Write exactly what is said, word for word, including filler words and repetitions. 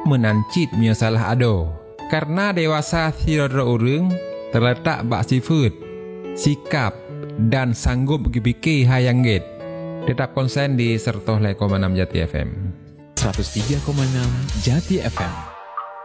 menancit punya salah ado. Karena dewasa tiada urang terletak bak sifat, sikap dan sanggup berfikir hayang get. Tetap konsen di seratus tiga koma enam Jati F M. seratus tiga koma enam Jati F M.